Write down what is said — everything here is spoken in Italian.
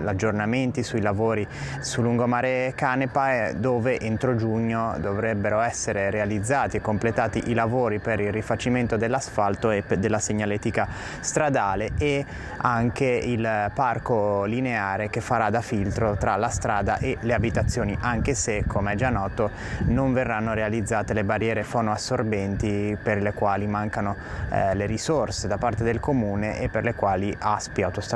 aggiornamenti sui lavori su lungomare Canepa, dove entro giugno dovrebbero essere realizzati e completati i lavori per il rifacimento dell'asfalto e della segnaletica stradale, e anche il parco lineare che farà da filtro tra la strada e le abitazioni, anche se, come è già noto, non verranno realizzate le barriere fonoassorbenti per le quali mancano le risorse da parte del comune e per le quali ASPI, Autostrade